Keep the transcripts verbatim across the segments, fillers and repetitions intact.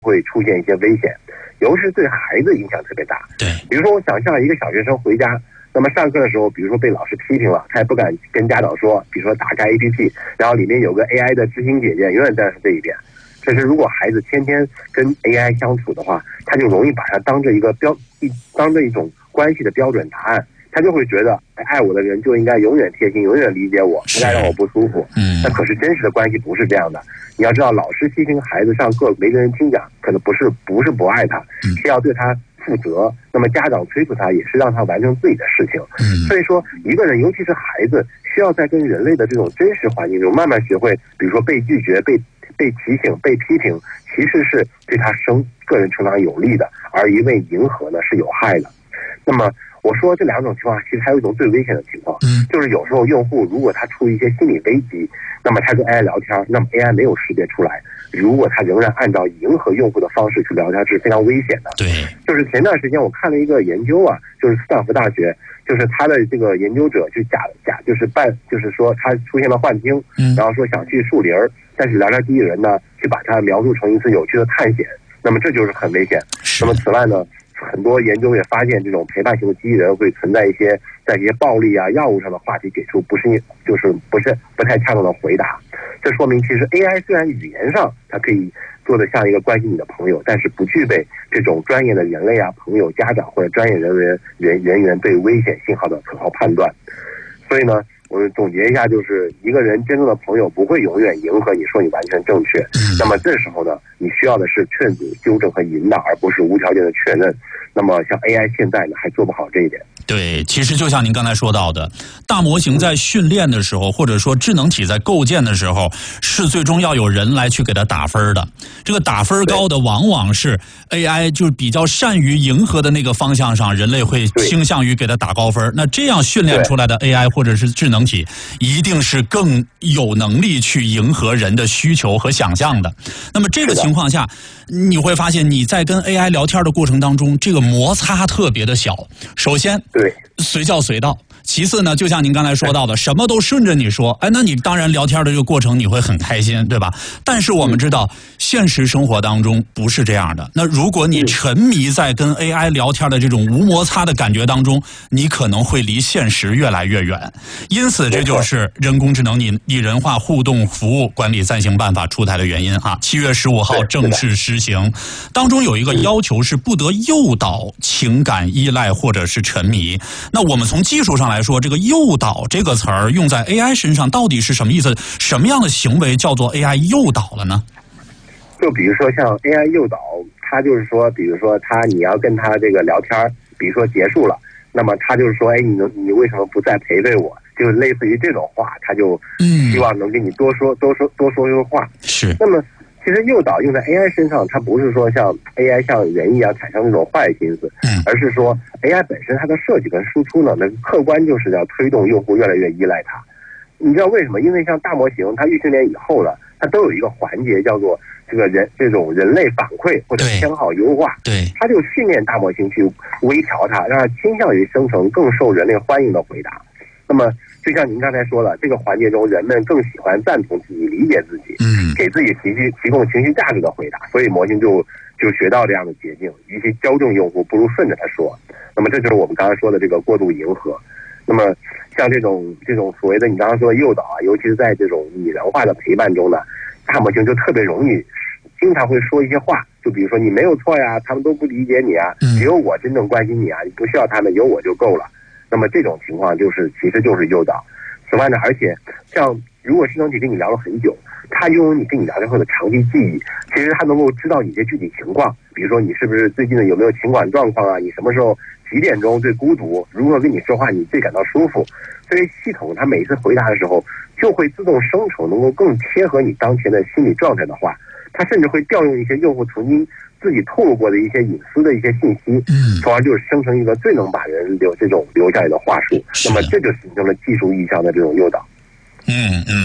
会出现一些危险，尤其是对孩子影响特别大。 对， 比如说我想象一个小学生回家，那么上课的时候，比如说被老师批评了，他也不敢跟家长说，比如说打开 A P P， 然后里面有个 A I 的知心姐姐永远站在这一边。其实如果孩子天天跟 A I 相处的话，他就容易把它当着一个标一当着一种关系的标准答案，他就会觉得爱我的人就应该永远贴心，永远理解我，不该让我不舒服。 嗯， 那可是真实的关系不是这样的。你要知道，老师批评孩子上课没个人听讲，可能不是不是不爱他，是要对他负责。那么家长催促他，也是让他完成自己的事情。 嗯， 所以说，一个人尤其是孩子，需要在跟人类的这种真实环境中慢慢学会，比如说被拒绝、被被提醒、被批评，其实是对他生个人成长有利的，而一味迎合呢是有害的。那么我说这两种情况，其实还有一种最危险的情况，就是有时候用户如果他出于一些心理危机，那么他跟 A I 聊天，那么 A I 没有识别出来，如果他仍然按照迎合用户的方式去聊天，是非常危险的。 对， 就是前段时间我看了一个研究啊，就是斯坦福大学，就是他的这个研究者就假假就是扮，就是说他出现了幻听，然后说想去树林，但是聊天机器人呢，去把它描述成一次有趣的探险，那么这就是很危险。那么此外呢，很多研究也发现，这种陪伴型的机器人会存在一些在一些暴力啊、药物上的话题给出不是就是不是不太恰当的回答。这说明其实 A I 虽然语言上它可以做得像一个关心你的朋友，但是不具备这种专业的人类啊、朋友、家长或者专业人员人人员对危险信号的可靠判断。所以呢，我总结一下，就是一个人真正的朋友不会永远迎合你说你完全正确。那么这时候呢，你需要的是劝阻、纠正和引导，而不是无条件的确认。那么像 A I 现在呢，还做不好这一点。 对，其实就像您刚才说到的，大模型在训练的时候，或者说智能体在构建的时候，是最终要有人来去给它打分的。这个打分高的往往是 A I 就是比较善于迎合的那个方向上，人类会倾向于给它打高分。那这样训练出来的 A I 或者是智能体，一定是更有能力去迎合人的需求和想象的。那么这个情况下，你会发现你在跟 A I 聊天的过程当中，这个摩擦特别的小。首先， 对， 随叫随到。其次呢，就像您刚才说到的，什么都顺着你说，哎，那你当然聊天的这个过程你会很开心，对吧？但是我们知道，现实生活当中不是这样的。那如果你沉迷在跟 A I 聊天的这种无摩擦的感觉当中，你可能会离现实越来越远。因此，这就是人工智能拟拟人化互动服务管理暂行办法出台的原因啊。七月十五号正式实行，当中有一个要求是不得诱导情感依赖或者是沉迷。那我们从技术上来说，这个诱导这个词儿用在 A I 身上到底是什么意思？什么样的行为叫做 A I 诱导了呢？ 就比如说像 A I 诱导，它就是说，比如说他你要跟他这个聊天，比如说结束了，那么他就是说，哎，你能你为什么不再陪陪我？就是类似于这种话，他就希望能跟你多说多说多说说话。 是。 那么其实诱导用在 A I 身上，它不是说像 A I 像人一样产生那种坏心思，而是说 A I 本身它的设计跟输出呢，那客观就是要推动用户越来越依赖它。你知道为什么？因为像大模型，它预训练以后了，它都有一个环节叫做这个人这种人类反馈或者偏好优化， 对， 它就训练大模型去微调它，让它倾向于生成更受人类欢迎的回答。那么就像您刚才说了，这个环节中人们更喜欢赞同自己、理解自己，嗯，给自己提提提供情绪价值的回答，所以模型就就学到这样的捷径，与其纠正用户，不如顺着他说。那么这就是我们刚才说的这个过度迎合。那么像这种这种所谓的你刚刚说的诱导啊，尤其是在这种拟人化的陪伴中呢，大模型就特别容易经常会说一些话，就比如说你没有错呀，他们都不理解你啊，只有我真正关心你啊，你不需要他们，有我就够了。那么这种情况就是其实就是诱导。此外呢，而且像如果智能体跟你聊了很久，它拥有你跟你聊天后的长期记忆，其实它能够知道你一些具体情况，比如说你是不是最近的有没有情感状况啊，你什么时候几点钟最孤独，如何跟你说话你最感到舒服。所以系统它每次回答的时候就会自动生成能够更贴合你当前的心理状态的话，它甚至会调用一些用户曾经自己透露过的一些隐私的一些信息，嗯，从而就是生成一个最能把人留这种留下来的话术。那么这就形成了技术意义上的这种诱导。 嗯嗯。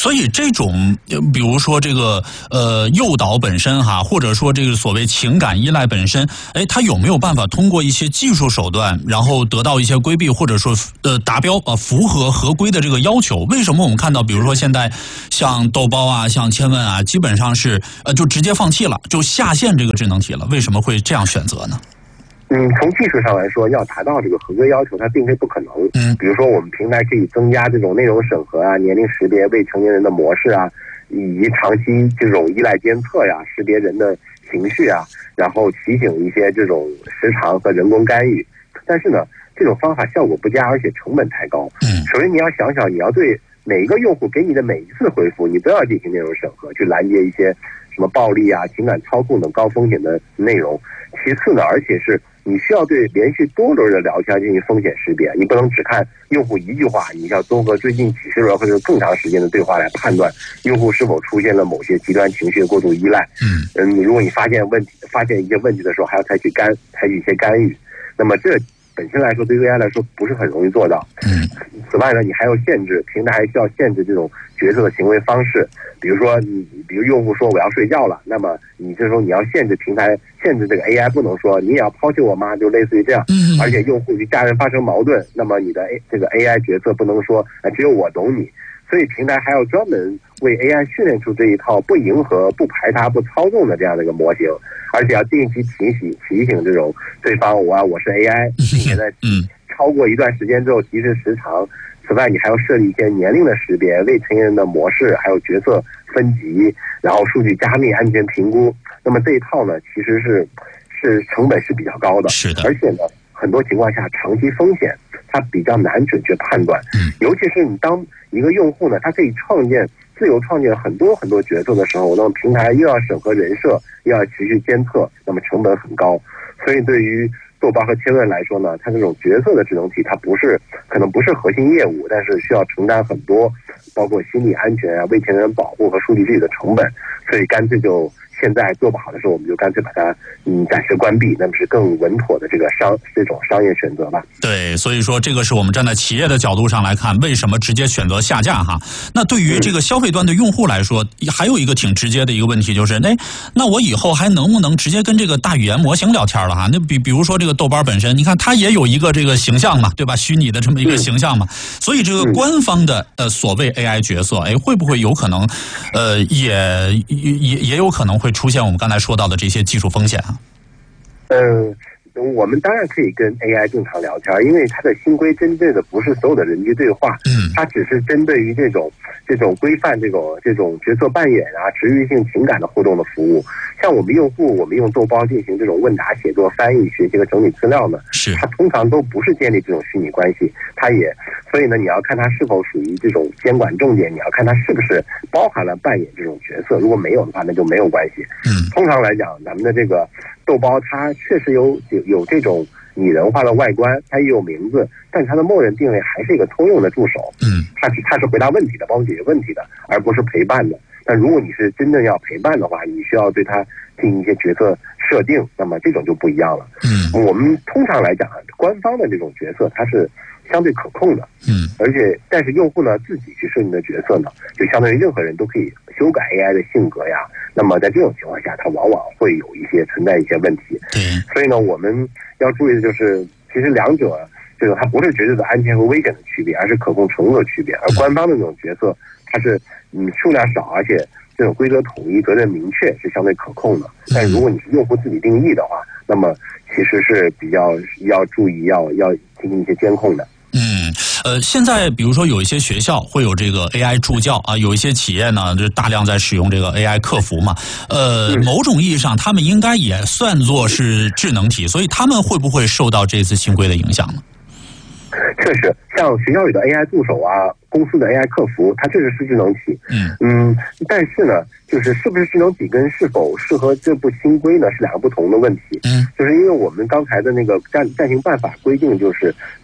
所以这种比如说这个呃诱导本身哈，或者说这个所谓情感依赖本身，哎，它有没有办法通过一些技术手段，然后得到一些规避，或者说呃达标啊、呃、符合合规的这个要求？为什么我们看到比如说现在像豆包啊、像千问啊，基本上是呃就直接放弃了，就下线这个智能体了？为什么会这样选择呢？ 嗯，从技术上来说，要达到这个合规要求，它并非不可能。嗯，比如说我们平台可以增加这种内容审核啊、年龄识别、未成年人的模式啊，以及长期这种依赖监测呀、识别人的情绪啊，然后提醒一些这种时长和人工干预。但是呢，这种方法效果不佳，而且成本太高。嗯，首先你要想想，你要对每一个用户给你的每一次回复，你都要进行内容审核，去拦截一些什么暴力啊、情感操控等高风险的内容。其次呢，而且是你需要对连续多轮的聊天进行风险识别，你不能只看用户一句话，你要综合最近几十轮或者更长时间的对话来判断用户是否出现了某些极端情绪过度依赖。嗯嗯，如果你发现问题、发现一些问题的时候，还要采取干采取一些干预，那么这本身来说对 A I 来说不是很容易做到。嗯，此外呢，你还要限制平台还需要限制这种角色的行为方式，比如说你，比如用户说我要睡觉了，那么你这时候你要限制平台，限制这个 A I 不能说你也要抛弃我吗？就类似于这样。嗯，而且用户与家人发生矛盾，那么你的 A 这个 A I 角色不能说啊只有我懂你，所以平台还要专门为 A I 训练出这一套不迎合、不排他、不操纵的这样的一个模型，而且要定期提醒提醒这种对方我啊我是 A I， 并且在超过一段时间之后提示时长。此外，你还要设立一些年龄的识别、未成年人的模式，还有角色分级，然后数据加密、安全评估。那么这一套呢，其实是是成本是比较高的， 是的， 而且呢，很多情况下长期风险它比较难准确判断。嗯，尤其是你当一个用户呢，他可以创建自由创建很多很多角色的时候，那么平台又要审核人设，又要持续监测，那么成本很高。所以对于豆包和千问来说呢，它这种角色的智能体，它不是可能不是核心业务，但是需要承担很多，包括心理安全啊、未成年人保护和数据治理的成本，所以干脆就现在做不好的时候，我们就干脆把它嗯暂时关闭，那么是更稳妥的这个商这种商业选择吧。 对，所以说这个是我们站在企业的角度上来看，为什么直接选择下架哈？那对于这个消费端的用户来说，还有一个挺直接的一个问题就是，哎，那我以后还能不能直接跟这个大语言模型聊天了哈？那比比如说这个豆包本身，你看它也有一个这个形象嘛，对吧？虚拟的这么一个形象嘛，所以这个官方的呃所谓 A I 角色，哎，会不会有可能呃也也也有可能会出现我们刚才说到的这些技术风险啊？ 嗯。我们当然可以跟 A I 正常聊天，因为它的新规针对的不是所有的人机对话，嗯，它只是针对于这种这种规范这种这种角色扮演啊、治愈性情感的互动的服务。像我们用户，我们用豆包进行这种问答、写作、翻译、学习和整理资料呢，是它通常都不是建立这种虚拟关系，它也所以呢，你要看它是否属于这种监管重点，你要看它是不是包含了扮演这种角色，如果没有的话，那就没有关系。嗯，通常来讲，咱们的这个豆包它确实有有有这种拟人化的外观，它也有名字，但它的默认定位还是一个通用的助手。嗯，它是它是回答问题的，帮我解决问题的，而不是陪伴的。但如果你是真正要陪伴的话，你需要对它进行一些角色设定，那么这种就不一样了。嗯，我们通常来讲，官方的这种角色它是相对可控的。嗯，而且但是用户呢自己去设定的角色呢，就相当于任何人都可以修改 A I 的性格呀。那么在这种情况下，它往往会有一些存在一些问题。嗯，所以呢，我们要注意的就是，其实两者这个它不是绝对的安全和危险的区别，而是可控程度的区别。而官方的这种角色，它是嗯数量少，而且这种规则统一、责任明确，是相对可控的。但如果你是用户自己定义的话，那么其实是比较要注意，要要进行一些监控的。 嗯，呃，现在比如说有一些学校会有这个 A I 助教啊，有一些企业呢就大量在使用这个 A I 客服嘛，呃，某种意义上他们应该也算作是智能体，所以他们会不会受到这次新规的影响呢？ 确实，像学校里的 A I 助手啊，公司的 A I 客服，它确实是智能体。嗯嗯，但是呢，就是是不是智能体跟是否适合这部新规呢，是两个不同的问题。嗯，就是因为我们刚才的那个暂暂行办法规定，就是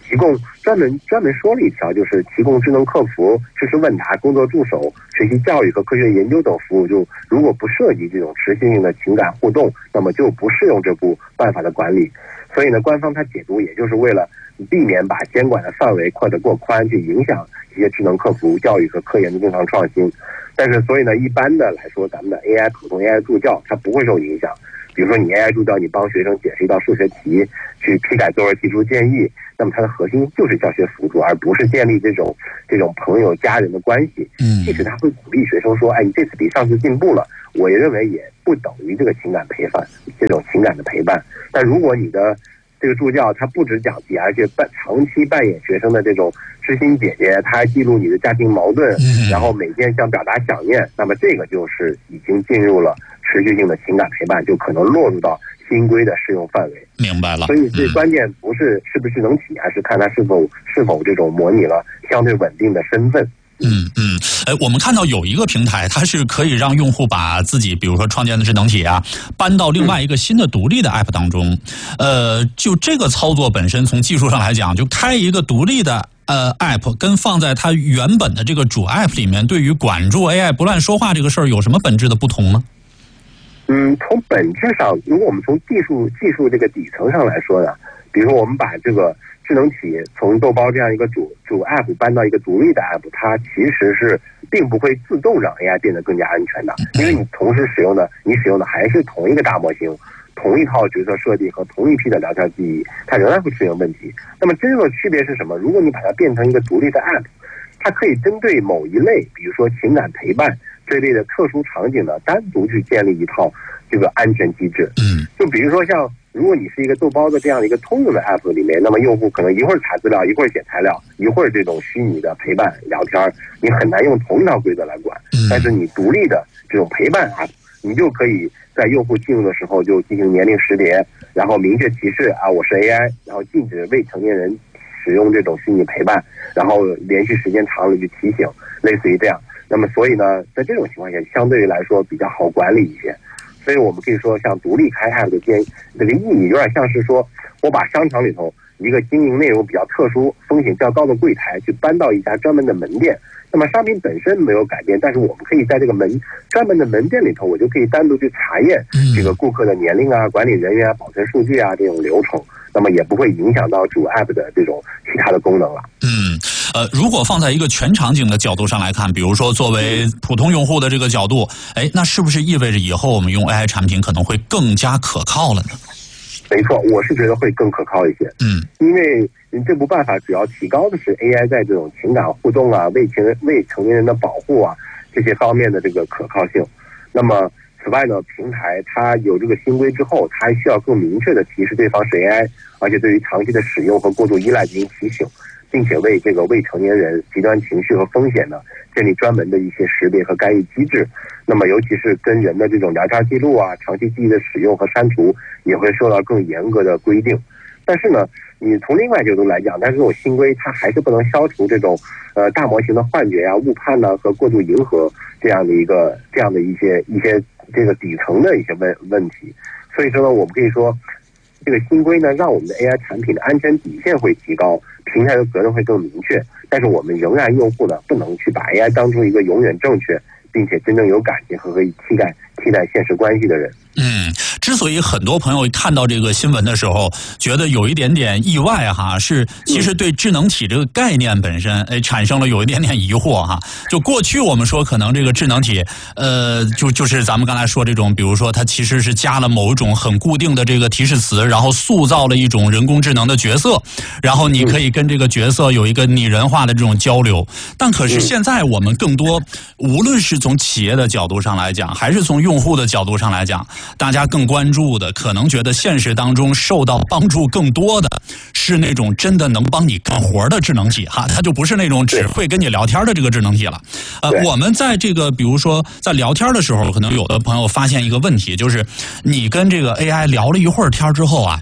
提供专门专门说了一条，就是提供智能客服、知识问答、工作助手、学习教育和科学研究等服务。就如果不涉及这种持续性的情感互动，那么就不适用这部办法的管理。所以呢，官方它解读也就是为了避免把监管的范围扩得过宽，去影响一些智能客服、教育和科研的正常创新。但是，所以呢，一般的来说，咱们的 A I 普通 A I 助教它不会受影响。比如说，你 A I 助教，你帮学生解释一道数学题，去批改作文提出建议，那么它的核心就是教学辅助，而不是建立这种这种朋友、家人的关系。 嗯， 即使他会鼓励学生说：“哎，你这次比上次进步了。”我也认为也不等于这个情感陪伴，这种情感的陪伴。但如果你的这个助教他不只讲题，而且扮长期扮演学生的这种知心姐姐，他还记录你的家庭矛盾，然后每天向表达想念，那么这个就是已经进入了持续性的情感陪伴，就可能落入到新规的适用范围。 明白了。 所以最关键不是是不是智能体，而是看它是否是否这种模拟了相对稳定的身份。 嗯嗯，哎，我们看到有一个平台，它是可以让用户把自己，比如说创建的智能体啊，搬到另外一个新的独立的 app 当中。呃，就这个操作本身，从技术上来讲，就开一个独立的呃 app， 跟放在它原本的这个主 app 里面，对于管住 A I 不乱说话这个事儿，有什么本质的不同吗？ 嗯，从本质上，如果我们从技术技术这个底层上来说呢，比如说我们把这个智能体从豆包这样一个主主 app 搬到一个独立的 app， 它其实是并不会自动让 A I 变得更加安全的，因为你同时使用的你使用的还是同一个大模型、同一套角色设计和同一批的聊天记忆，它仍然会出现问题。那么真正的区别是什么？如果你把它变成一个独立的 app， 它可以针对某一类，比如说情感陪伴这类的特殊场景呢，单独去建立一套这个安全机制。 嗯， 就比如说像如果你是一个豆包的这样的一个通用的 app 里面，那么用户可能一会儿查资料，一会儿写材料，一会儿这种虚拟的陪伴聊天，你很难用同一套规则来管。但是你独立的这种陪伴 app， 你就可以在用户进入的时候就进行年龄识别，然后明确提示啊我是 A I， 然后禁止未成年人使用这种虚拟陪伴，然后连续时间长了就提醒，类似于这样。那么所以呢，在这种情况下，相对于来说比较好管理一些。所以我们可以说，像独立开 app 的建这个意义，有点像是说，我把商场里头一个经营内容比较特殊、风险较高的柜台，去搬到一家专门的门店。那么商品本身没有改变，但是我们可以在这个门专门的门店里头，我就可以单独去查验这个顾客的年龄啊、管理人员啊、保存数据啊这种流程。那么也不会影响到主 app 的这种其他的功能了。 嗯，呃，如果放在一个全场景的角度上来看，比如说作为普通用户的这个角度，哎，那是不是意味着以后我们用 A I 产品可能会更加可靠了呢？ 没错，我是觉得会更可靠一些。嗯，因为这部办法主要提高的是 A I 在这种情感互动啊、未成未成年人的保护啊这些方面的这个可靠性。那么此外呢，平台它有这个新规之后，它还需要更明确的提示对方是 A I， 而且对于长期的使用和过度依赖进行提醒，并且为这个未成年人极端情绪和风险呢建立专门的一些识别和干预机制。那么尤其是跟人的这种聊天记录啊、长期记忆的使用和删除，也会受到更严格的规定。但是呢，你从另外角度来讲，但是这种新规它还是不能消除这种呃大模型的幻觉呀、误判呢和过度迎合这样的一个这样的一些一些这个底层的一些问问题。所以说呢，我们可以说，这个新规呢，让我们的 A I 产品的安全底线会提高，平台的责任会更明确。但是我们仍然用户呢，不能去把 A I 当成一个永远正确，并且真正有感情和可以替代替代现实关系的人。 嗯，之所以很多朋友看到这个新闻的时候觉得有一点点意外哈，是其实对智能体这个概念本身哎产生了有一点点疑惑哈。就过去我们说可能这个智能体呃就就是咱们刚才说这种，比如说它其实是加了某一种很固定的这个提示词，然后塑造了一种人工智能的角色，然后你可以跟这个角色有一个拟人化的这种交流。但可是现在我们更多无论是从企业的角度上来讲，还是从用户的角度上来讲，大家更关注的，可能觉得现实当中受到帮助更多的是那种真的能帮你干活的智能体哈，它就不是那种只会跟你聊天的这个智能体了。呃，我们在这个比如说在聊天的时候，可能有的朋友发现一个问题，就是你跟这个 A I 聊了一会儿天之后啊，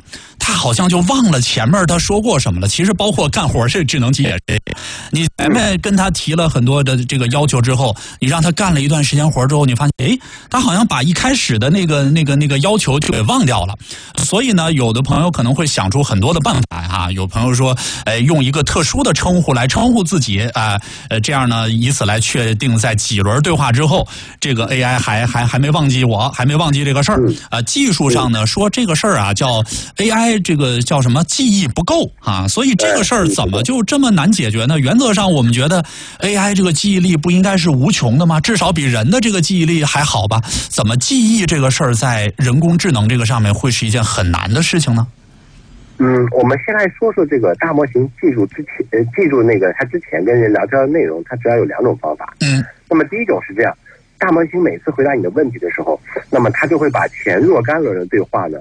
他好像就忘了前面他说过什么了。其实包括干活这智能机也是，你前面跟他提了很多的这个要求之后，你让他干了一段时间活之后，你发现，哎，他好像把一开始的那个那个那个要求就给忘掉了。所以呢，有的朋友可能会想出很多的办法哈。有朋友说，哎，用一个特殊的称呼来称呼自己啊，呃，这样呢，以此来确定在几轮对话之后，这个 A I 还还还没忘记我，还没忘记这个事儿。啊，技术上呢说这个事儿啊叫 A I 这个叫什么记忆不够啊，所以这个事儿怎么就这么难解决呢？原则上我们觉得 A I 这个记忆力不应该是无穷的吗？至少比人的这个记忆力还好吧？怎么记忆这个事儿在人工智能这个上面会是一件很难的事情呢？ 嗯，我们先来说说这个大模型记住之前，呃，记住那个他之前跟人聊天的内容，它主要有两种方法。 嗯， 那么第一种是这样，大模型每次回答你的问题的时候，那么它就会把前若干轮的对话呢